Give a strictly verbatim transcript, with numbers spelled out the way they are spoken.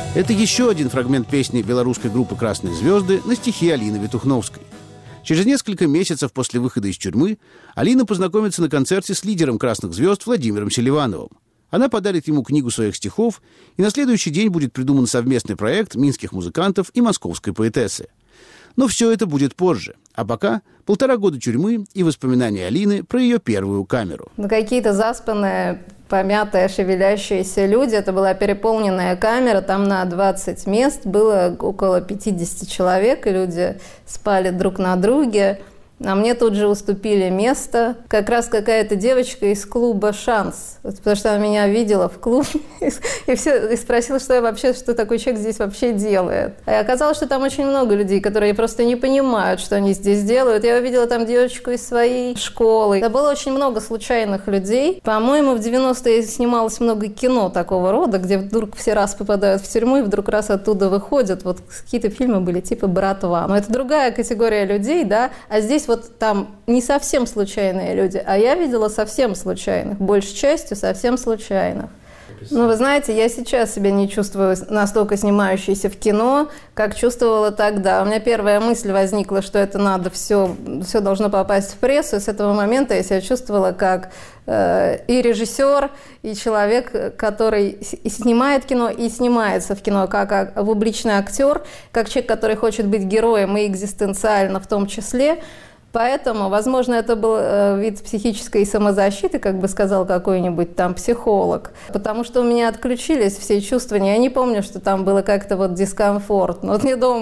Это еще один фрагмент песни белорусской группы «Красные звезды» на стихи Алины Ветухновской. Через несколько месяцев после выхода из тюрьмы Алина познакомится на концерте с лидером «Красных звезд» Владимиром Селивановым. Она подарит ему книгу своих стихов, и на следующий день будет придуман совместный проект минских музыкантов и московской поэтессы. Но все это будет позже. А пока полтора года тюрьмы и воспоминания Алины про ее первую камеру. Ну, какие-то заспанные, помятые, шевелящиеся люди. Это была переполненная камера, там на двадцать мест было около пятидесяти человек, и люди спали друг на друге. А мне тут же уступили место. Как раз какая-то девочка из клуба «Шанс», потому что она меня видела в клубе и, все, и спросила, что я вообще, что такой человек здесь вообще делает. И оказалось, что там очень много людей, которые просто не понимают, что они здесь делают. Я увидела там девочку из своей школы. Это было очень много случайных людей. По-моему, в девяностые снималось много кино такого рода, где вдруг все раз попадают в тюрьму и вдруг раз оттуда выходят. Вот какие-то фильмы были типа «Братва». Но это другая категория людей, да, а здесь вот там не совсем случайные люди, а я видела совсем случайных, большей частью совсем случайных. Ну, вы знаете, я сейчас себя не чувствую настолько снимающейся в кино, как чувствовала тогда. У меня первая мысль возникла, что это надо все, все должно попасть в прессу, и с этого момента я себя чувствовала как э, и режиссер, и человек, который и снимает кино, и снимается в кино, как, как публичный актер, как человек, который хочет быть героем и экзистенциально в том числе. Поэтому, возможно, это был э, вид психической самозащиты, как бы сказал какой-нибудь там психолог, потому что у меня отключились все чувства. Я не помню, что там было как-то вот дискомфортно. Вот мне дома